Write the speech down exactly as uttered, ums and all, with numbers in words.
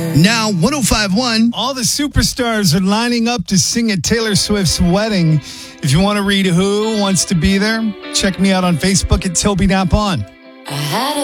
Now, one oh five point one. All the superstars are lining up to sing at Taylor Swift's wedding. If you want to read who wants to be there, check me out on Facebook at Toby Napon. I had a